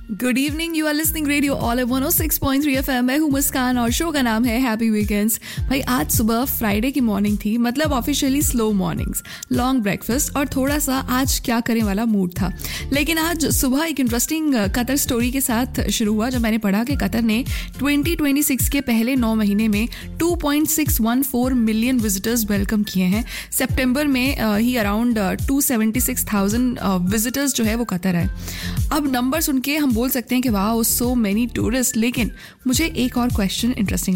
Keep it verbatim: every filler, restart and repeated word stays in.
Good evening, you are listening radio all one O six point three FM. मैं हूँ मुस्कान और show का नाम है हैप्पी वीकेंड्स। भाई आज सुबह फ्राइडे की मॉर्निंग थी, मतलब officially slow mornings, long breakfast और थोड़ा सा आज क्या करें वाला मूड था। लेकिन आज सुबह एक इंटरेस्टिंग कतर स्टोरी के साथ शुरू हुआ जब मैंने पढ़ा कि कतर ने ट्वेंटी ट्वेंटी सिक्स के पहले नौ महीने में two point six one four million visitors welcome किए हैं। सितंबर में ही around two seventy six thousand visitors जो है वो कतर है। अब नंबर सुन के हम बोल सकते हैं कि वाह सो मेनी टूरिस्ट, लेकिन मुझे एक और क्वेश्चन इंटरेस्टिंग